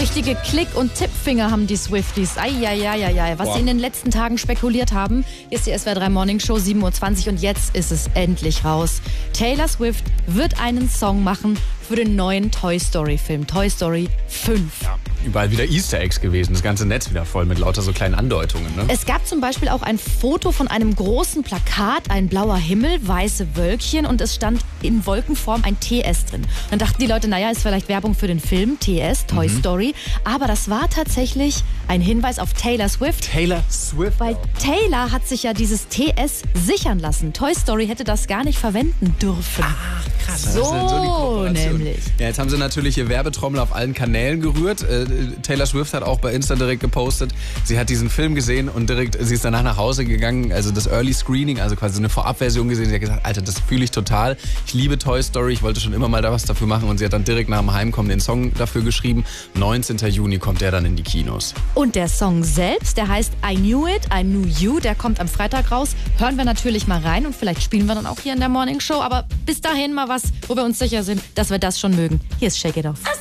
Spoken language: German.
Richtige Klick- und Tippfinger haben die Swifties. Eieieiei. Was sie in den letzten Tagen spekuliert haben. Hier ist die SWR 3 Morning Show 7:20 Uhr und jetzt ist es endlich raus. Taylor Swift wird einen Song machen für den neuen Toy Story Film. Toy Story 5. Ja, überall wieder Easter Eggs gewesen. Das ganze Netz wieder voll mit lauter so kleinen Andeutungen. Ne? Es gab zum Beispiel auch ein Foto von einem großen Plakat, ein blauer Himmel, weiße Wölkchen und es stand in Wolkenform ein TS drin. Dann dachten die Leute, naja, ist vielleicht Werbung für den Film TS, Toy Story. Aber das war tatsächlich ein Hinweis auf Taylor Swift. Taylor Swift. Weil Taylor hat sich ja dieses TS sichern lassen. Toy Story hätte das gar nicht verwenden dürfen. Ach, krass. So, das ist die Kooperation. nämlich. Ja, jetzt haben sie natürlich ihr Werbetrommel auf allen Kanälen gerührt. Taylor Swift hat auch bei Insta direkt gepostet, sie hat diesen Film gesehen und direkt, sie ist danach nach Hause gegangen, also das Early Screening, also quasi so eine Vorabversion gesehen. Sie hat gesagt, Alter, das fühle ich total. Ich liebe Toy Story, ich wollte schon immer mal da was dafür machen und sie hat dann direkt nach dem Heimkommen den Song dafür geschrieben. 19. Juni kommt der dann in die Kinos. Und der Song selbst, der heißt I Knew It, I Knew You, der kommt am Freitag raus. Hören wir natürlich mal rein und vielleicht spielen wir dann auch hier in der Morning Show. Aber bis dahin mal was, wo wir uns sicher sind, dass wir das schon mögen. Hier ist Shake It Off.